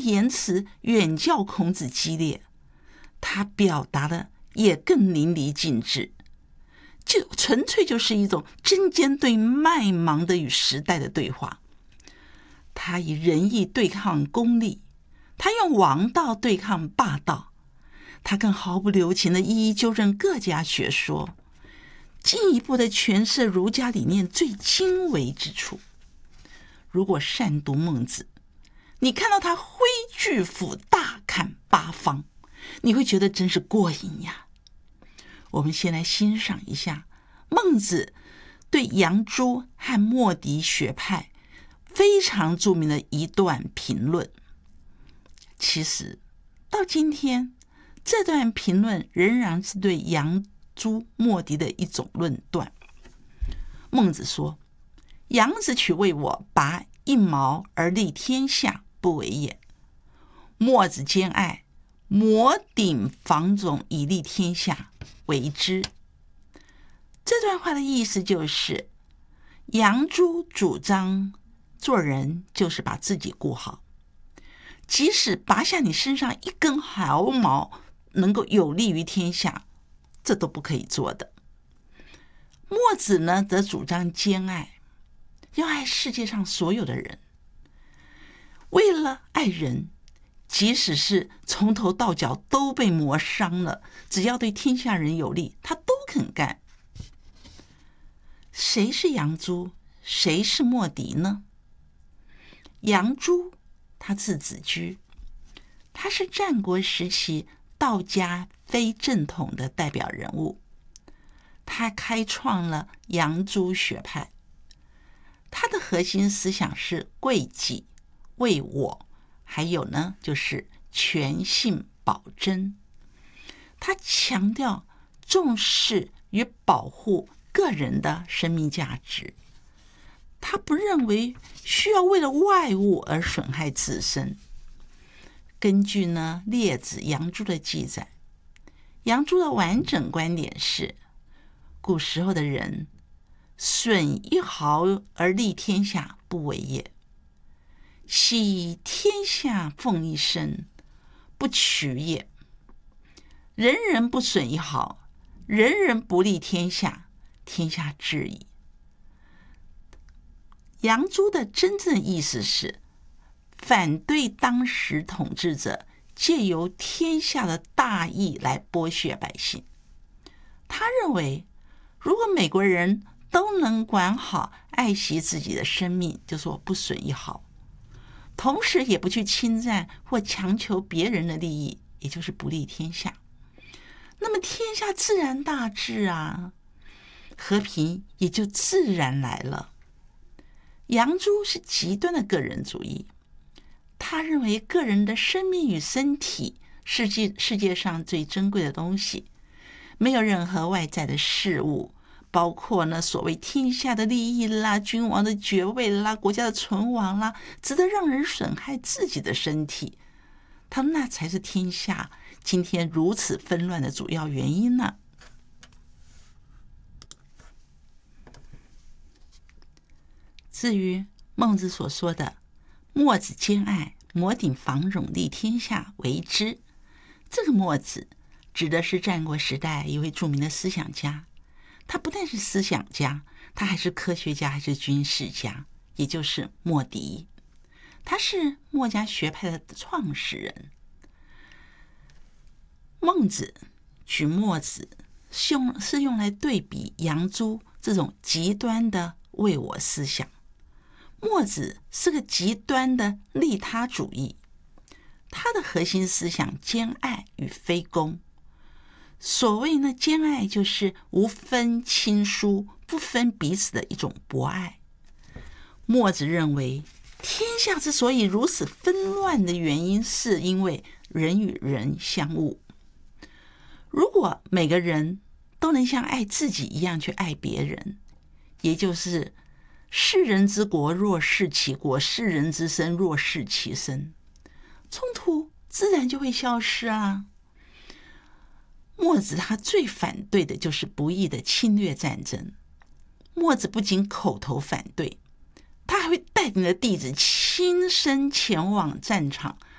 言辞远较孔子激烈，他表达的也更淋漓尽致，就纯粹就是一种针尖对麦芒的与时代的对话。他以仁义对抗功利，他用王道对抗霸道，他更毫不留情地一一纠正各家学说，进一步的诠释儒家理念最精微之处。如果善读孟子，你看到他挥巨斧大砍八方，你会觉得真是过瘾呀。我们先来欣赏一下孟子对杨朱和墨翟学派非常著名的一段评论。其实到今天，这段评论仍然是对杨朱墨翟的一种论断。孟子说：杨子取为我拔一毛而利天下，不为也。墨子兼爱，摩顶房种以利天下，为之。这段话的意思就是，杨朱主张做人就是把自己顾好，即使拔下你身上一根毫毛能够有利于天下，这都不可以做的。墨子呢，则主张兼爱，要爱世界上所有的人。为了爱人，即使是从头到脚都被磨伤了，只要对天下人有利，他都肯干。谁是杨朱，谁是墨翟呢？杨朱，他字子居，他是战国时期道家非正统的代表人物，他开创了杨朱学派。他的核心思想是贵己、为我，还有呢就是权信保真。他强调重视与保护个人的生命价值，他不认为需要为了外物而损害自身。根据呢列子杨朱的记载，杨朱的完整观点是，古时候的人损一毫而利天下，不为也。惜天下奉一身，不取也。人人不损一毫，人人不利天下，天下治矣。杨朱的真正意思是反对当时统治者借由天下的大义来剥削百姓。他认为，如果美国人都能管好爱惜自己的生命，就说不损一毫，同时也不去侵占或强求别人的利益，也就是不利天下，那么天下自然大治啊，和平也就自然来了。杨朱是极端的个人主义，他认为个人的生命与身体是世界上最珍贵的东西，没有任何外在的事物，包括呢所谓天下的利益啦、君王的爵位啦、国家的存亡啦，值得让人损害自己的身体。他那才是天下今天如此纷乱的主要原因呢。至于孟子所说的墨子兼爱，摩顶房种利天下，为之，这个墨子指的是战国时代一位著名的思想家。他不但是思想家，他还是科学家，还是军事家，也就是墨翟。他是墨家学派的创始人。孟子举墨子是用来对比杨朱这种极端的为我思想。墨子是个极端的利他主义，他的核心思想兼爱与非攻。所谓呢，兼爱就是无分亲疏，不分彼此的一种博爱。墨子认为，天下之所以如此纷乱的原因，是因为人与人相恶。如果每个人都能像爱自己一样去爱别人，也就是世人之国若是其国，世人之身若是其身，冲突自然就会消失啊。墨子他最反对的就是不义的侵略战争。墨子不仅口头反对，他还会带领着弟子亲身前往战场，